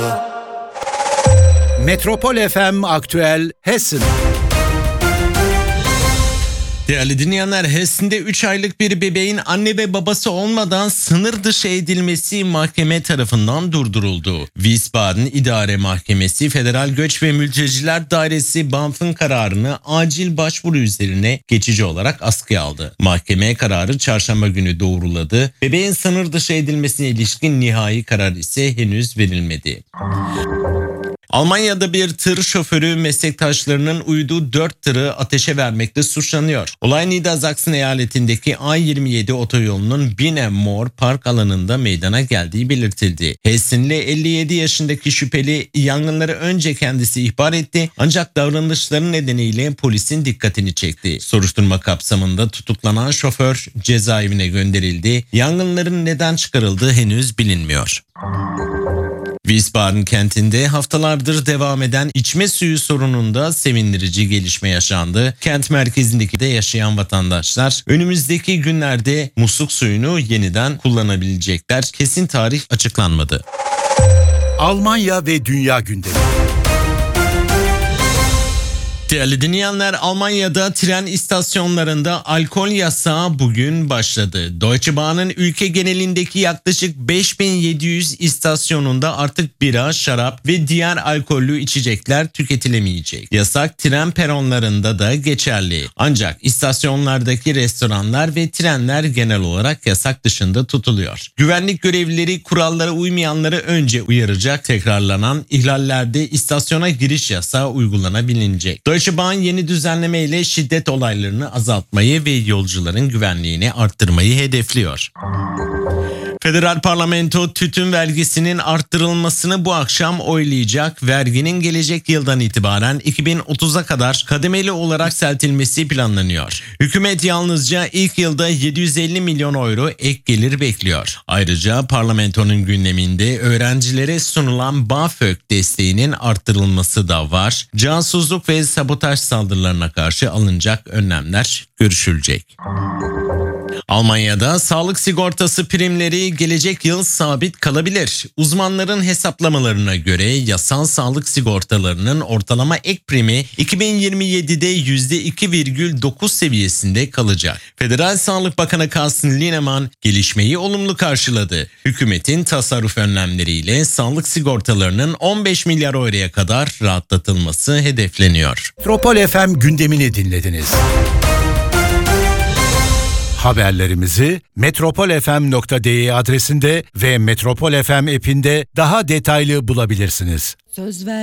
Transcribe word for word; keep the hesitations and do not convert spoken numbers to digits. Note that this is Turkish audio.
Metropol F M Aktüel Hessen. Değerli dinleyenler, Hessen'de üç aylık bir bebeğin anne ve babası olmadan sınır dışı edilmesi mahkeme tarafından durduruldu. Wiesbaden İdare Mahkemesi Federal Göç ve Mülteciler Dairesi B A M F'ın kararını acil başvuru üzerine geçici olarak askıya aldı. Mahkeme kararı çarşamba günü doğruladı. Bebeğin sınır dışı edilmesine ilişkin nihai karar ise henüz verilmedi. Almanya'da bir tır şoförü meslektaşlarının uyduğu dört tırı ateşe vermekle suçlanıyor. Olay Niedersachsen eyaletindeki A yirmi yedi otoyolunun Binnenmoor park alanında meydana geldiği belirtildi. Hessenli elli yedi yaşındaki şüpheli yangınları önce kendisi ihbar etti, ancak davranışları nedeniyle polisin dikkatini çekti. Soruşturma kapsamında tutuklanan şoför cezaevine gönderildi. Yangınların neden çıkarıldığı henüz bilinmiyor. Wiesbaden kentinde haftalardır devam eden içme suyu sorununda sevindirici gelişme yaşandı. Kent merkezindeki de yaşayan vatandaşlar önümüzdeki günlerde musluk suyunu yeniden kullanabilecekler. Kesin tarih açıklanmadı. Almanya ve dünya gündemi. Değerli dinleyenler, Almanya'da tren istasyonlarında alkol yasağı bugün başladı. Deutsche Bahn'ın ülke genelindeki yaklaşık beş bin yedi yüz istasyonunda artık bira, şarap ve diğer alkollü içecekler tüketilemeyecek. Yasak tren peronlarında da geçerli. Ancak istasyonlardaki restoranlar ve trenler genel olarak yasak dışında tutuluyor. Güvenlik görevlileri kurallara uymayanları önce uyaracak. Tekrarlanan ihlallerde istasyona giriş yasağı uygulanabilecek. Deutsche Bahn yeni düzenleme ile şiddet olaylarını azaltmayı ve yolcuların güvenliğini arttırmayı hedefliyor. Federal Parlamento tütün vergisinin arttırılmasını bu akşam oylayacak. Verginin gelecek yıldan itibaren iki bin otuza kadar kademeli olarak yükseltilmesi planlanıyor. Hükümet yalnızca ilk yılda yedi yüz elli milyon euro ek gelir bekliyor. Ayrıca parlamentonun gündeminde öğrencilere sunulan BAföG desteğinin arttırılması da var. Casusluk ve sabotaj saldırılarına karşı alınacak önlemler görüşülecek. Almanya'da sağlık sigortası primleri gelecek yıl sabit kalabilir. Uzmanların hesaplamalarına göre yasal sağlık sigortalarının ortalama ek primi iki bin yirmi yedide yüzde iki virgül dokuz seviyesinde kalacak. Federal Sağlık Bakanı Carsten Linnemann gelişmeyi olumlu karşıladı. Hükümetin tasarruf önlemleriyle sağlık sigortalarının on beş milyar euroya kadar rahatlatılması hedefleniyor. Metropol F M gündemini dinlediniz. Haberlerimizi metropol f m nokta d e adresinde ve Metropol F M app'inde daha detaylı bulabilirsiniz. Söz ver.